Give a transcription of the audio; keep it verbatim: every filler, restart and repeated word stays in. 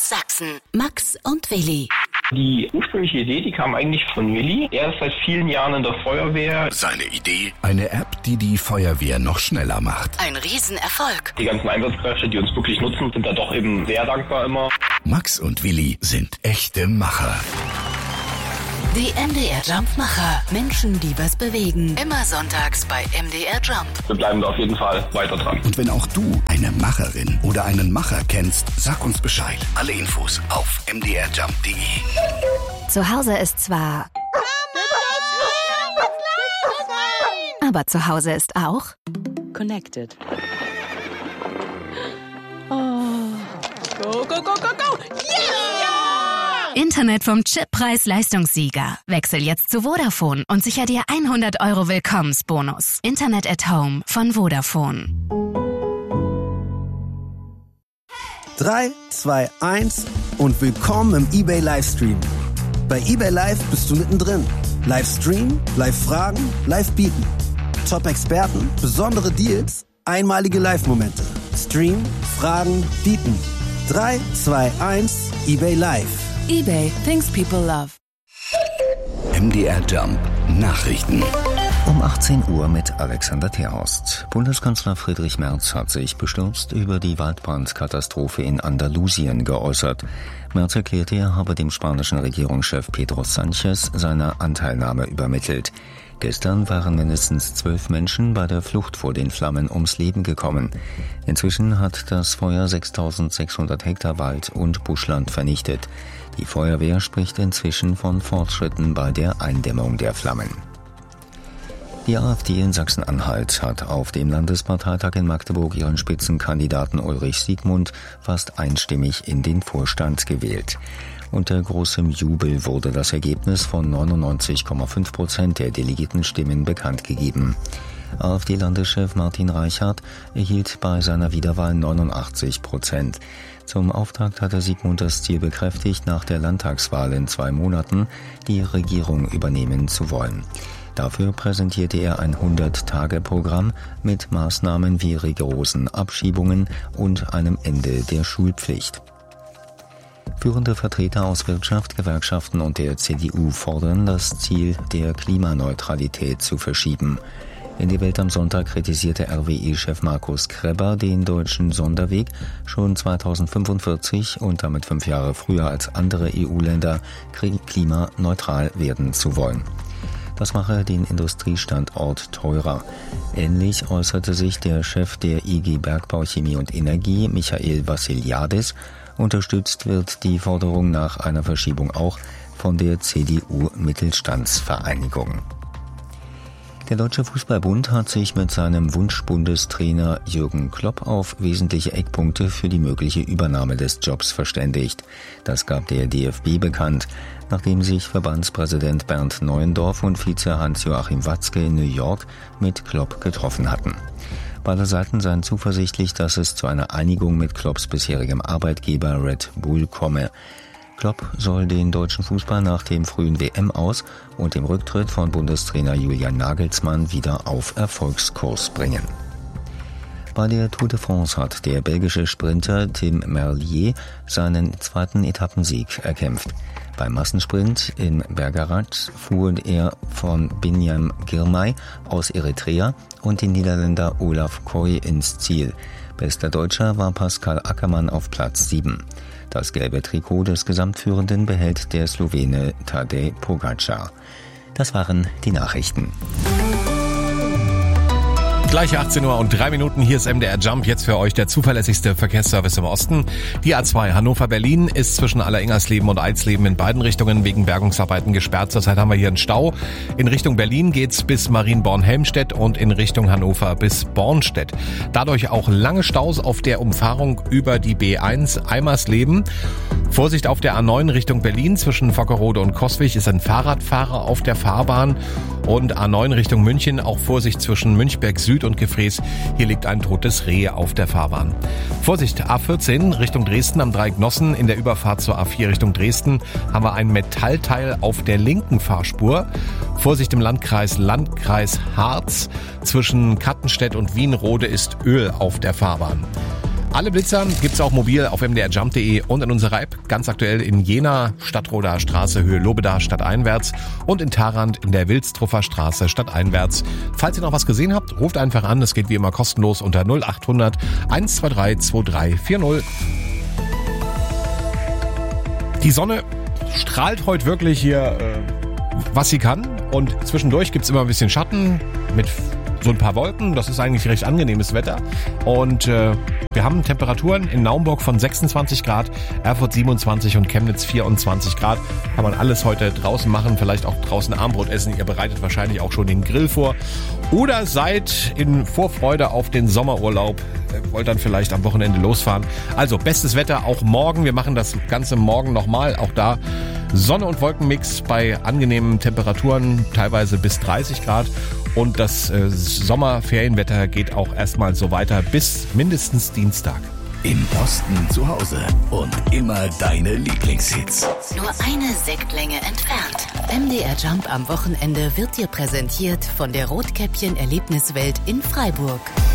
aus Sachsen. Max und Willi. Die ursprüngliche Idee, die kam eigentlich von Willi. Er ist seit vielen Jahren in der Feuerwehr. Seine Idee? Eine App, die die Feuerwehr noch schneller macht. Ein Riesenerfolg. Die ganzen Einsatzkräfte, die uns wirklich nutzen, sind da doch eben sehr dankbar immer. Max und Willi sind echte Macher. Die M D R Jump-Macher. Menschen, die was bewegen. Immer sonntags bei M D R Jump. Wir bleiben da auf jeden Fall weiter dran. Und wenn auch du eine Macherin oder einen Macher kennst, sag uns Bescheid. Alle Infos auf m d r jump punkt d e. Zu Hause ist zwar... Aber zu Hause ist auch... Connected. Oh. Go, go, go, go, go! Yeah! Internet vom Chip-Preis-Leistungssieger. Wechsel jetzt zu Vodafone und sicher dir hundert Euro Willkommensbonus. Internet at Home von Vodafone. drei, zwei, eins und willkommen im eBay Livestream. Bei eBay Live bist du mittendrin. Livestream, Live-Fragen, Live-Bieten. Top-Experten, besondere Deals, einmalige Live-Momente. Stream, Fragen, Bieten. drei, zwei, eins, eBay Live. eBay, things people love. M D R Jump Nachrichten. Um achtzehn Uhr mit Alexander Terhorst. Bundeskanzler Friedrich Merz hat sich bestürzt über die Waldbrandkatastrophe in Andalusien geäußert. Merz erklärte, er habe dem spanischen Regierungschef Pedro Sánchez seine Anteilnahme übermittelt. Gestern waren mindestens zwölf Menschen bei der Flucht vor den Flammen ums Leben gekommen. Inzwischen hat das Feuer sechstausendsechshundert Hektar Wald und Buschland vernichtet. Die Feuerwehr spricht inzwischen von Fortschritten bei der Eindämmung der Flammen. Die AfD in Sachsen-Anhalt hat auf dem Landesparteitag in Magdeburg ihren Spitzenkandidaten Ulrich Siegmund fast einstimmig in den Vorstand gewählt. Unter großem Jubel wurde das Ergebnis von neunundneunzig Komma fünf Prozent der Delegiertenstimmen bekannt gegeben. AfD-Landeschef Martin Reichart erhielt bei seiner Wiederwahl neunundachtzig Prozent. Zum Auftakt hatte Siegmund das Ziel bekräftigt, nach der Landtagswahl in zwei Monaten die Regierung übernehmen zu wollen. Dafür präsentierte er ein hundert-Tage-Programm mit Maßnahmen wie rigorosen Abschiebungen und einem Ende der Schulpflicht. Führende Vertreter aus Wirtschaft, Gewerkschaften und der C D U fordern, das Ziel der Klimaneutralität zu verschieben. In die Welt am Sonntag kritisierte R W E-Chef Markus Krebber den deutschen Sonderweg, schon zweitausendfünfundvierzig und damit fünf Jahre früher als andere E U-Länder klimaneutral werden zu wollen. Das mache den Industriestandort teurer. Ähnlich äußerte sich der Chef der I G Bergbau, Chemie und Energie, Michael Vassiliadis. Unterstützt wird die Forderung nach einer Verschiebung auch von der C D U-Mittelstandsvereinigung. Der Deutsche Fußballbund hat sich mit seinem Wunschbundestrainer Jürgen Klopp auf wesentliche Eckpunkte für die mögliche Übernahme des Jobs verständigt. Das gab der D F B bekannt, nachdem sich Verbandspräsident Bernd Neuendorf und Vize Hans-Joachim Watzke in New York mit Klopp getroffen hatten. Beide Seiten seien zuversichtlich, dass es zu einer Einigung mit Klopps bisherigem Arbeitgeber Red Bull komme. Klopp soll den deutschen Fußball nach dem frühen W M-Aus und dem Rücktritt von Bundestrainer Julian Nagelsmann wieder auf Erfolgskurs bringen. Bei der Tour de France hat der belgische Sprinter Tim Merlier seinen zweiten Etappensieg erkämpft. Beim Massensprint in Bergerac fuhr er von Binyam Girmay aus Eritrea und den Niederländer Olaf Koy ins Ziel. Bester Deutscher war Pascal Ackermann auf Platz sieben. Das gelbe Trikot des Gesamtführenden behält der Slowene Tadej Pogačar. Das waren die Nachrichten. Gleich achtzehn Uhr und drei Minuten, hier ist M D R Jump, jetzt für euch der zuverlässigste Verkehrsservice im Osten. Die A zwei Hannover-Berlin ist zwischen Alleringers-Leben und Eisleben in beiden Richtungen wegen Bergungsarbeiten gesperrt. Zurzeit haben wir hier einen Stau. In Richtung Berlin geht's bis Marienborn-Helmstedt und in Richtung Hannover bis Bornstedt. Dadurch auch lange Staus auf der Umfahrung über die B eins Eimersleben. Vorsicht auf der A neun Richtung Berlin zwischen Vockerode und Coswig ist ein Fahrradfahrer auf der Fahrbahn. Und A neun Richtung München, auch Vorsicht zwischen Münchberg Süd und Gefräß. Hier liegt ein totes Reh auf der Fahrbahn. Vorsicht, A vierzehn Richtung Dresden am Dreieck Nossen. In der Überfahrt zur A vier Richtung Dresden haben wir ein Metallteil auf der linken Fahrspur. Vorsicht im Landkreis Landkreis Harz. Zwischen Kattenstedt und Wienrode ist Öl auf der Fahrbahn. Alle Blitzer gibt's auch mobil auf m d r jump punkt d e und in unserer App. Ganz aktuell in Jena, Stadtroder Straße, Höhe Lobeda, stadteinwärts und in Tharand in der Wilstruffer Straße, stadteinwärts. Falls ihr noch was gesehen habt, ruft einfach an. Das geht wie immer kostenlos unter null acht hundert eins zwei drei zwei drei vier null. Die Sonne strahlt heute wirklich hier, äh, was sie kann. Und zwischendurch gibt's immer ein bisschen Schatten mit so ein paar Wolken. Das ist eigentlich recht angenehmes Wetter. Und äh, wir haben Temperaturen in Naumburg von sechsundzwanzig Grad, Erfurt siebenundzwanzig und Chemnitz vierundzwanzig Grad. Kann man alles heute draußen machen, vielleicht auch draußen Armbrot essen. Ihr bereitet wahrscheinlich auch schon den Grill vor. Oder seid in Vorfreude auf den Sommerurlaub. Wollt dann vielleicht am Wochenende losfahren. Also bestes Wetter auch morgen. Wir machen das Ganze morgen nochmal. Auch da Sonne- und Wolkenmix bei angenehmen Temperaturen, teilweise bis dreißig Grad. Und das äh, Sommerferienwetter geht auch erstmal so weiter bis mindestens Dienstag. Im Osten zu Hause und immer deine Lieblingshits. Nur eine Sektlänge entfernt. M D R Jump am Wochenende wird dir präsentiert von der Rotkäppchen Erlebniswelt in Freiburg.